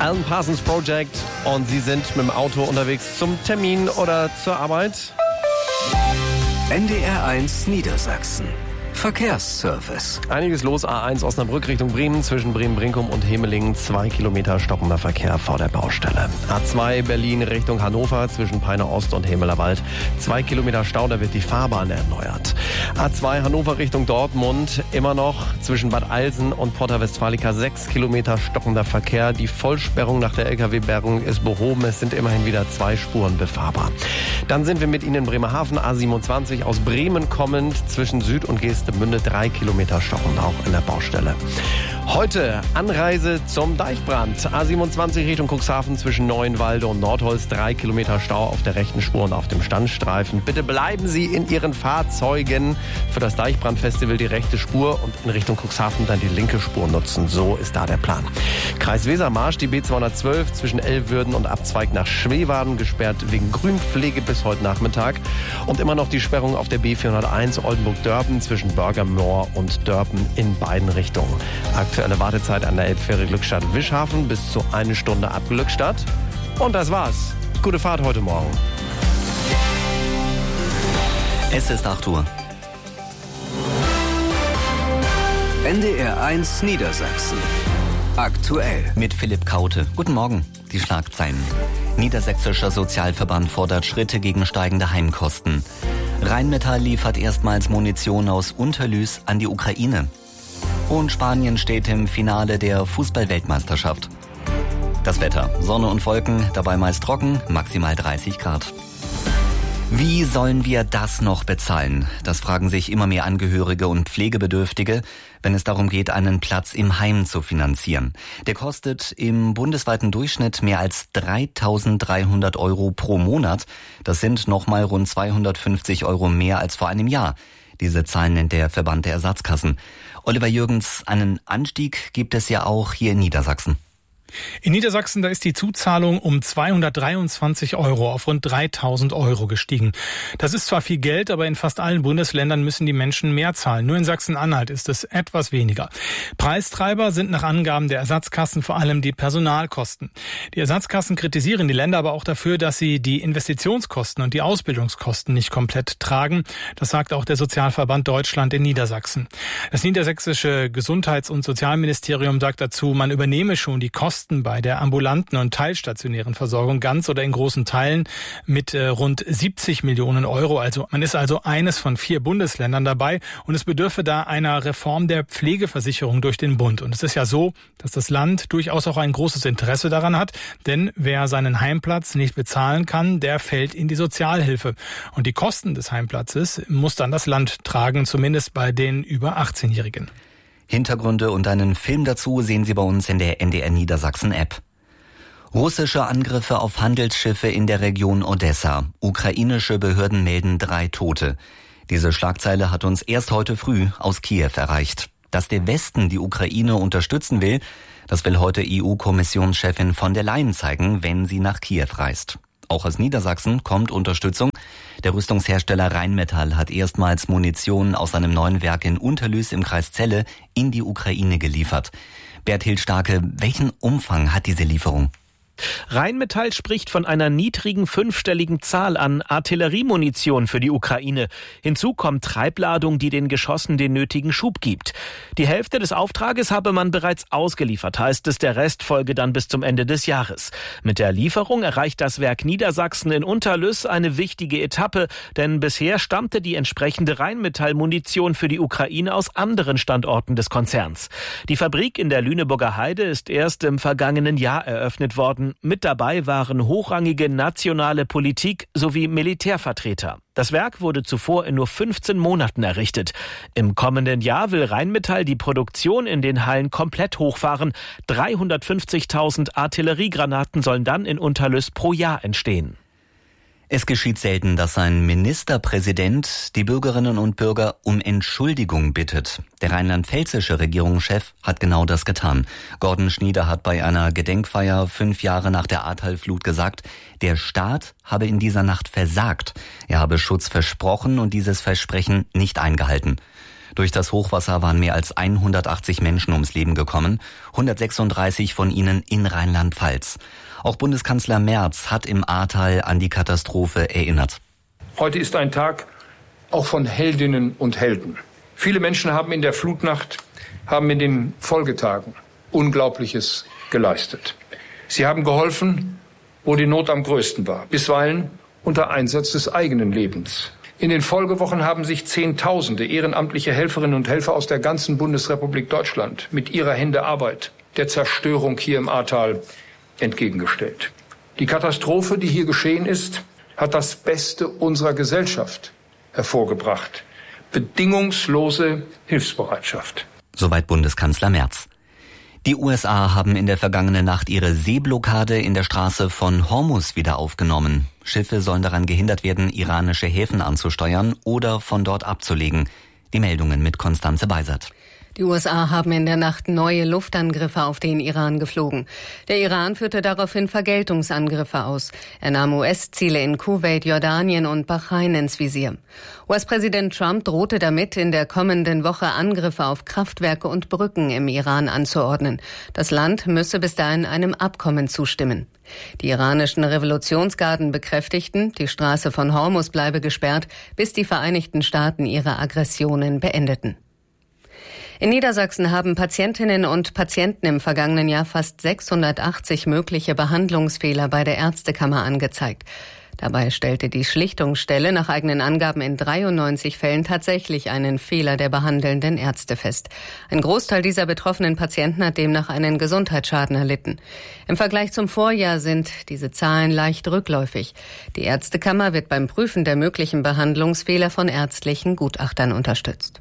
Alan Parsons Project und Sie sind mit dem Auto unterwegs zum Termin oder zur Arbeit? NDR1 Niedersachsen. Verkehrsservice. Einiges los, A1 Osnabrück Richtung Bremen, zwischen Bremen-Brinkum und Hemelingen 2 Kilometer stockender Verkehr vor der Baustelle. A2 Berlin Richtung Hannover, zwischen Peine Ost und Hemelerwald 2 Kilometer Stau, da wird die Fahrbahn erneuert. A2 Hannover Richtung Dortmund, immer noch zwischen Bad Alsen und Porta Westfalica 6 Kilometer stockender Verkehr. Die Vollsperrung nach der LKW-Bergung ist behoben, es sind immerhin wieder 2 Spuren befahrbar. Dann sind wir mit Ihnen in Bremerhaven, A27 aus Bremen kommend, zwischen Süd und Geestemünde 3 Kilometer stockend, auch in der Baustelle. Heute Anreise zum Deichbrand. A27 Richtung Cuxhaven zwischen Neuenwalde und Nordholz 3 Kilometer Stau auf der rechten Spur und auf dem Standstreifen. Bitte bleiben Sie in Ihren Fahrzeugen. Für das Deichbrandfestival die rechte Spur und in Richtung Cuxhaven dann die linke Spur nutzen. So ist da der Plan. Kreis Wesermarsch, die B212 zwischen Elwürden und Abzweig nach Schweewaden gesperrt wegen Grünpflege bis heute Nachmittag. Und immer noch die Sperrung auf der B401 Oldenburg-Dörpen zwischen Bürgermoor und Dörpen in beiden Richtungen. Aktuelle Wartezeit an der Elbfähre Glückstadt-Wischhafen bis zu 1 Stunde ab Glückstadt. Und das war's. Gute Fahrt heute Morgen. Es ist 8 Uhr. NDR1 Niedersachsen. Aktuell. Mit Philipp Kaute. Guten Morgen. Die Schlagzeilen. Niedersächsischer Sozialverband fordert Schritte gegen steigende Heimkosten. Rheinmetall liefert erstmals Munition aus Unterlüß an die Ukraine. Und Spanien steht im Finale der Fußball-Weltmeisterschaft. Das Wetter. Sonne und Wolken, dabei meist trocken, maximal 30 Grad. Wie sollen wir das noch bezahlen? Das fragen sich immer mehr Angehörige und Pflegebedürftige, wenn es darum geht, einen Platz im Heim zu finanzieren. Der kostet im bundesweiten Durchschnitt mehr als 3.300 Euro pro Monat. Das sind nochmal rund 250 Euro mehr als vor einem Jahr. Diese Zahlen nennt der Verband der Ersatzkassen. Oliver Jürgens, einen Anstieg gibt es ja auch hier in Niedersachsen. In Niedersachsen, da ist die Zuzahlung um 223 Euro auf rund 3.000 Euro gestiegen. Das ist zwar viel Geld, aber in fast allen Bundesländern müssen die Menschen mehr zahlen. Nur in Sachsen-Anhalt ist es etwas weniger. Preistreiber sind nach Angaben der Ersatzkassen vor allem die Personalkosten. Die Ersatzkassen kritisieren die Länder aber auch dafür, dass sie die Investitionskosten und die Ausbildungskosten nicht komplett tragen. Das sagt auch der Sozialverband Deutschland in Niedersachsen. Das niedersächsische Gesundheits- und Sozialministerium sagt dazu, man übernehme schon die Kosten bei der ambulanten und teilstationären Versorgung ganz oder in großen Teilen mit rund 70 Millionen Euro. Also man ist also eines von 4 Bundesländern dabei und es bedürfe da einer Reform der Pflegeversicherung durch den Bund. Und es ist ja so, dass das Land durchaus auch ein großes Interesse daran hat, denn wer seinen Heimplatz nicht bezahlen kann, der fällt in die Sozialhilfe. Und die Kosten des Heimplatzes muss dann das Land tragen, zumindest bei den über 18-Jährigen. Hintergründe und einen Film dazu sehen Sie bei uns in der NDR Niedersachsen App. Russische Angriffe auf Handelsschiffe in der Region Odessa. Ukrainische Behörden melden 3 Tote. Diese Schlagzeile hat uns erst heute früh aus Kiew erreicht. Dass der Westen die Ukraine unterstützen will, das will heute EU-Kommissionschefin von der Leyen zeigen, wenn sie nach Kiew reist. Auch aus Niedersachsen kommt Unterstützung. Der Rüstungshersteller Rheinmetall hat erstmals Munition aus seinem neuen Werk in Unterlüß im Kreis Celle in die Ukraine geliefert. Berthild Starke, welchen Umfang hat diese Lieferung? Rheinmetall spricht von einer niedrigen 5-stelligen Zahl an Artilleriemunition für die Ukraine. Hinzu kommt Treibladung, die den Geschossen den nötigen Schub gibt. Die Hälfte des Auftrages habe man bereits ausgeliefert, heißt es, der Rest folge dann bis zum Ende des Jahres. Mit der Lieferung erreicht das Werk Niedersachsen in Unterlüß eine wichtige Etappe, denn bisher stammte die entsprechende Rheinmetall-Munition für die Ukraine aus anderen Standorten des Konzerns. Die Fabrik in der Lüneburger Heide ist erst im vergangenen Jahr eröffnet worden. Mit dabei waren hochrangige nationale Politik sowie Militärvertreter. Das Werk wurde zuvor in nur 15 Monaten errichtet. Im kommenden Jahr will Rheinmetall die Produktion in den Hallen komplett hochfahren. 350.000 Artilleriegranaten sollen dann in Unterlüß pro Jahr entstehen. Es geschieht selten, dass ein Ministerpräsident die Bürgerinnen und Bürger um Entschuldigung bittet. Der rheinland-pfälzische Regierungschef hat genau das getan. Gordon Schnieder hat bei einer Gedenkfeier 5 Jahre nach der Ahrtal-Flut gesagt, der Staat habe in dieser Nacht versagt. Er habe Schutz versprochen und dieses Versprechen nicht eingehalten. Durch das Hochwasser waren mehr als 180 Menschen ums Leben gekommen, 136 von ihnen in Rheinland-Pfalz. Auch Bundeskanzler Merz hat im Ahrtal an die Katastrophe erinnert. Heute ist ein Tag auch von Heldinnen und Helden. Viele Menschen haben in der Flutnacht, haben in den Folgetagen Unglaubliches geleistet. Sie haben geholfen, wo die Not am größten war, bisweilen unter Einsatz des eigenen Lebens. In den Folgewochen haben sich Zehntausende ehrenamtliche Helferinnen und Helfer aus der ganzen Bundesrepublik Deutschland mit ihrer Hände Arbeit der Zerstörung hier im Ahrtal entgegengestellt. Die Katastrophe, die hier geschehen ist, hat das Beste unserer Gesellschaft hervorgebracht. Bedingungslose Hilfsbereitschaft. Soweit Bundeskanzler Merz. Die USA haben in der vergangenen Nacht ihre Seeblockade in der Straße von Hormuz wieder aufgenommen. Schiffe sollen daran gehindert werden, iranische Häfen anzusteuern oder von dort abzulegen. Die Meldungen mit Konstanze Beisert. Die USA haben in der Nacht neue Luftangriffe auf den Iran geflogen. Der Iran führte daraufhin Vergeltungsangriffe aus. Er nahm US-Ziele in Kuwait, Jordanien und Bahrain ins Visier. US-Präsident Trump drohte damit, in der kommenden Woche Angriffe auf Kraftwerke und Brücken im Iran anzuordnen. Das Land müsse bis dahin einem Abkommen zustimmen. Die iranischen Revolutionsgarden bekräftigten, die Straße von Hormuz bleibe gesperrt, bis die Vereinigten Staaten ihre Aggressionen beendeten. In Niedersachsen haben Patientinnen und Patienten im vergangenen Jahr fast 680 mögliche Behandlungsfehler bei der Ärztekammer angezeigt. Dabei stellte die Schlichtungsstelle nach eigenen Angaben in 93 Fällen tatsächlich einen Fehler der behandelnden Ärzte fest. Ein Großteil dieser betroffenen Patienten hat demnach einen Gesundheitsschaden erlitten. Im Vergleich zum Vorjahr sind diese Zahlen leicht rückläufig. Die Ärztekammer wird beim Prüfen der möglichen Behandlungsfehler von ärztlichen Gutachtern unterstützt.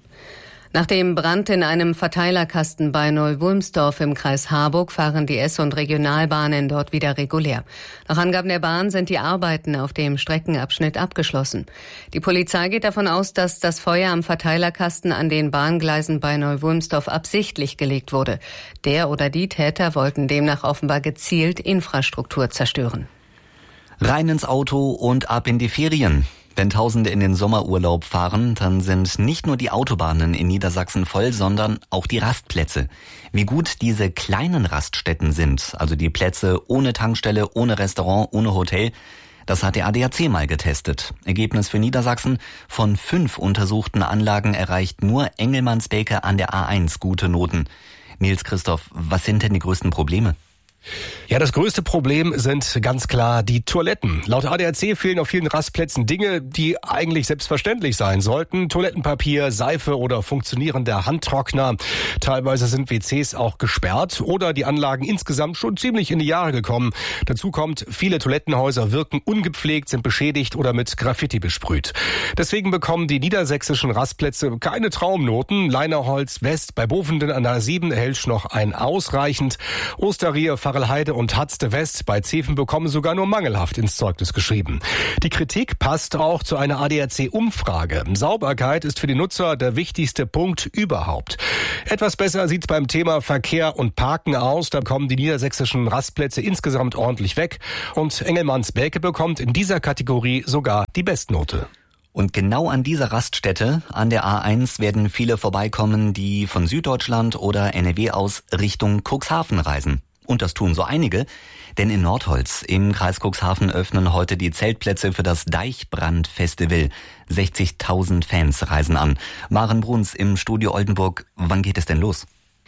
Nach dem Brand in einem Verteilerkasten bei Neu-Wulmsdorf im Kreis Harburg fahren die S- und Regionalbahnen dort wieder regulär. Nach Angaben der Bahn sind die Arbeiten auf dem Streckenabschnitt abgeschlossen. Die Polizei geht davon aus, dass das Feuer am Verteilerkasten an den Bahngleisen bei Neu-Wulmsdorf absichtlich gelegt wurde. Der oder die Täter wollten demnach offenbar gezielt Infrastruktur zerstören. Rein ins Auto und ab in die Ferien. Wenn Tausende in den Sommerurlaub fahren, dann sind nicht nur die Autobahnen in Niedersachsen voll, sondern auch die Rastplätze. Wie gut diese kleinen Raststätten sind, also die Plätze ohne Tankstelle, ohne Restaurant, ohne Hotel, das hat der ADAC mal getestet. Ergebnis für Niedersachsen: von 5 untersuchten Anlagen erreicht nur Engelmannsbeke an der A1 gute Noten. Nils Christoph, was sind denn die größten Probleme? Ja, das größte Problem sind ganz klar die Toiletten. Laut ADAC fehlen auf vielen Rastplätzen Dinge, die eigentlich selbstverständlich sein sollten. Toilettenpapier, Seife oder funktionierender Handtrockner. Teilweise sind WCs auch gesperrt oder die Anlagen insgesamt schon ziemlich in die Jahre gekommen. Dazu kommt, viele Toilettenhäuser wirken ungepflegt, sind beschädigt oder mit Graffiti besprüht. Deswegen bekommen die niedersächsischen Rastplätze keine Traumnoten. Leinerholz West bei Bovenden an der A7 erhält noch ein ausreichend. Osterrier, Farelheide und Hatzte West bei Zeven bekommen sogar nur mangelhaft ins Zeugnis geschrieben. Die Kritik passt auch zu einer ADAC-Umfrage. Sauberkeit ist für die Nutzer der wichtigste Punkt überhaupt. Etwas besser sieht's beim Thema Verkehr und Parken aus. Da kommen die niedersächsischen Rastplätze insgesamt ordentlich weg. Und Engelmannsbeke bekommt in dieser Kategorie sogar die Bestnote. Und genau an dieser Raststätte an der A1 werden viele vorbeikommen, die von Süddeutschland oder NRW aus Richtung Cuxhaven reisen. Und das tun so einige, denn in Nordholz im Kreis Cuxhaven öffnen heute die Zeltplätze für das Deichbrand-Festival. 60.000 Fans reisen an. Maren Bruns im Studio Oldenburg, wann geht es denn los?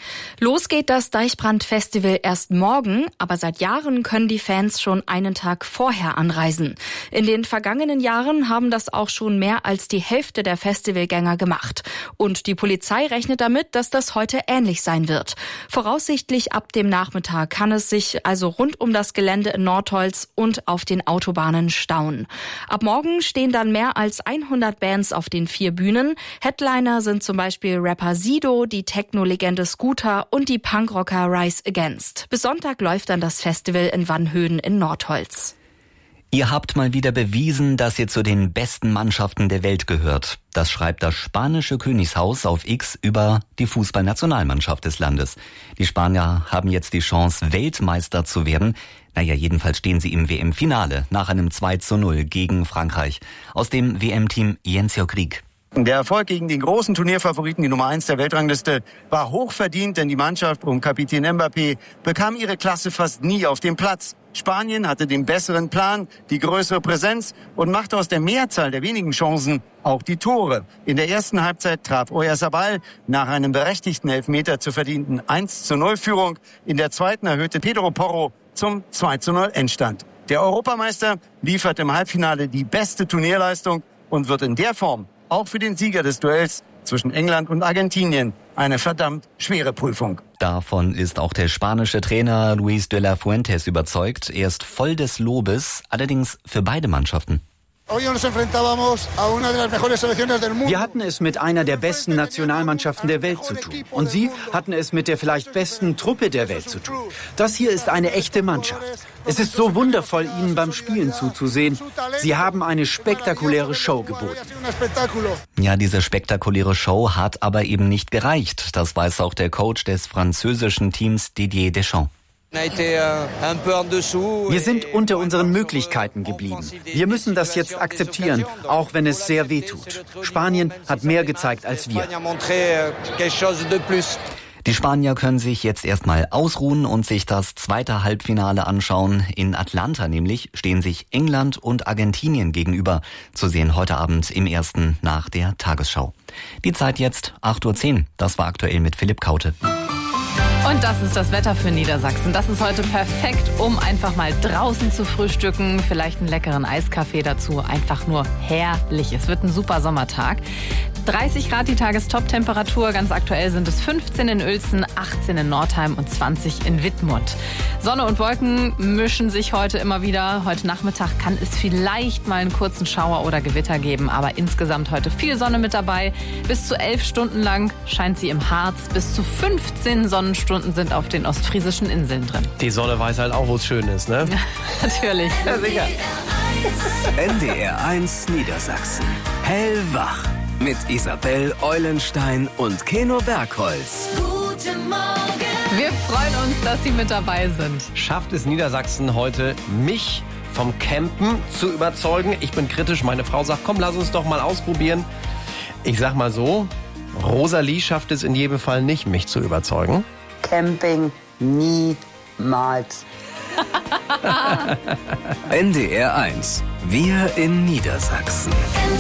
Los geht das Deichbrand-Festival erst morgen, aber seit Jahren können die Fans schon einen Tag vorher anreisen. In den vergangenen Jahren haben das auch schon mehr als die Hälfte der Festivalgänger gemacht. Und die Polizei rechnet damit, dass das heute ähnlich sein wird. Voraussichtlich ab dem Nachmittag kann es sich also rund um das Gelände in Nordholz und auf den Autobahnen stauen. Ab morgen stehen dann mehr als 100 Bands auf den 4 Bühnen. Headliner sind zum Beispiel Rapper Sido, die Techno-Legende Scooter und die Punkrocker Rise Against. Bis Sonntag läuft dann das Festival in Wannhöhen in Nordholz. Ihr habt mal wieder bewiesen, dass ihr zu den besten Mannschaften der Welt gehört. Das schreibt das spanische Königshaus auf X über die Fußballnationalmannschaft des Landes. Die Spanier haben jetzt die Chance, Weltmeister zu werden. Naja, jedenfalls stehen sie im WM-Finale nach einem 2:0 gegen Frankreich. Aus dem WM-Team Jens-Jörg Rieck. Der Erfolg gegen den großen Turnierfavoriten, die Nummer 1 der Weltrangliste, war hochverdient, denn die Mannschaft um Kapitän Mbappé bekam ihre Klasse fast nie auf dem Platz. Spanien hatte den besseren Plan, die größere Präsenz und machte aus der Mehrzahl der wenigen Chancen auch die Tore. In der ersten Halbzeit traf Oyarzabal nach einem berechtigten Elfmeter zur verdienten 1:0-Führung. In der zweiten erhöhte Pedro Porro zum 2:0 Endstand. Der Europameister liefert im Halbfinale die beste Turnierleistung und wird in der Form auch für den Sieger des Duells zwischen England und Argentinien eine verdammt schwere Prüfung. Davon ist auch der spanische Trainer Luis de la Fuentes überzeugt. Er ist voll des Lobes, allerdings für beide Mannschaften. Wir hatten es mit einer der besten Nationalmannschaften der Welt zu tun. Und sie hatten es mit der vielleicht besten Truppe der Welt zu tun. Das hier ist eine echte Mannschaft. Es ist so wundervoll, ihnen beim Spielen zuzusehen. Sie haben eine spektakuläre Show geboten. Ja, diese spektakuläre Show hat aber eben nicht gereicht. Das weiß auch der Coach des französischen Teams Didier Deschamps. Wir sind unter unseren Möglichkeiten geblieben. Wir müssen das jetzt akzeptieren, auch wenn es sehr weh tut. Spanien hat mehr gezeigt als wir. Die Spanier können sich jetzt erstmal ausruhen und sich das zweite Halbfinale anschauen. In Atlanta nämlich stehen sich England und Argentinien gegenüber. Zu sehen heute Abend im ersten nach der Tagesschau. Die Zeit jetzt 8:10 Uhr. Das war aktuell mit Philipp Kaute. Und das ist das Wetter für Niedersachsen. Das ist heute perfekt, um einfach mal draußen zu frühstücken. Vielleicht einen leckeren Eiskaffee dazu. Einfach nur herrlich. Es wird ein super Sommertag. 30 Grad die Tagestop-Temperatur. Ganz aktuell sind es 15 in Uelzen, 18 in Nordheim und 20 in Wittmund. Sonne und Wolken mischen sich heute immer wieder. Heute Nachmittag kann es vielleicht mal einen kurzen Schauer oder Gewitter geben. Aber insgesamt heute viel Sonne mit dabei. Bis zu 11 Stunden lang scheint sie im Harz. Bis zu 15 Sonnenstunden sind auf den ostfriesischen Inseln drin. Die Sonne weiß halt auch, wo es schön ist, ne? Natürlich. Ja, sicher. NDR 1 Niedersachsen. Hellwach. Mit Isabel Eulenstein und Keno Bergholz. Guten Morgen. Wir freuen uns, dass Sie mit dabei sind. Schafft es Niedersachsen heute, mich vom Campen zu überzeugen? Ich bin kritisch. Meine Frau sagt, komm, lass uns doch mal ausprobieren. Ich sag mal so, Rosalie schafft es in jedem Fall nicht, mich zu überzeugen. Camping niemals. NDR 1. Wir in Niedersachsen.